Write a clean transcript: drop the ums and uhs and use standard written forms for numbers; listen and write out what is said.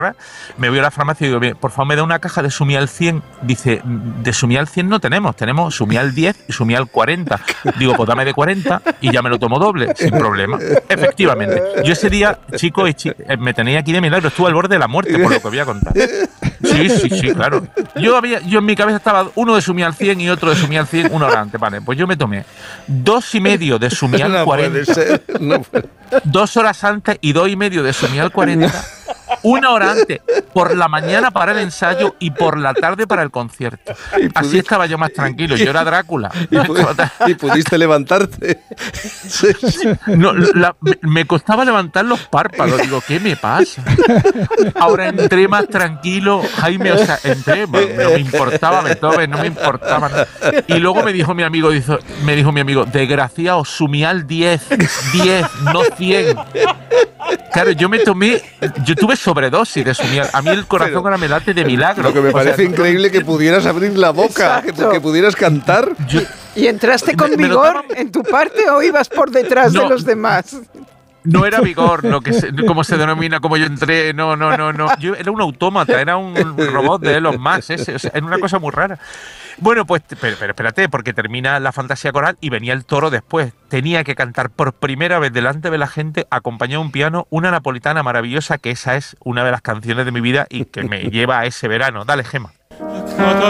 Me voy a la farmacia y digo, bien, por favor, me da una caja de Sumial 100. Dice, de Sumial 100 no tenemos Sumial 10 y Sumial 40. Digo, pues dame de 40 y ya me lo tomo doble, sin problema. Efectivamente. Yo ese día, chicos, me tenía aquí de milagro, estuve al borde de la muerte, por lo que voy a contar. Sí, claro. Yo en mi cabeza estaba uno de Sumial 100 y otro de Sumial 100 una hora antes. Vale, pues yo me tomé 2,5 de Sumial no 40. Puede ser, no puede. 2 horas antes y 2,5 de Sumial 40. Una hora antes, por la mañana para el ensayo y por la tarde para el concierto. Así estaba yo más tranquilo. Yo era Drácula. ¿Y pudiste levantarte? No, me costaba levantar los párpados. Digo, ¿qué me pasa? Ahora entré más tranquilo, Jaime, o sea, entré, no me importaba Beethoven, no me importaba nada. Y luego me dijo mi amigo, desgraciado, Sumial 10, no 100. Claro, yo tuve sobredosis de Sumial. A mí el corazón ahora me late de milagro. Lo que me parece increíble que pudieras abrir la boca, que pudieras cantar. ¿Y entraste con vigor en tu parte o ibas por detrás de los demás? No era vigor, como se denomina, como yo entré, no. Yo era un autómata, era un robot de Elon Musk, era una cosa muy rara. Bueno, pues, pero espérate, porque termina la fantasía coral y venía el toro después. Tenía que cantar por primera vez delante de la gente, acompañado de un piano, una napolitana maravillosa, que esa es una de las canciones de mi vida y que me lleva a ese verano. Dale, Gema.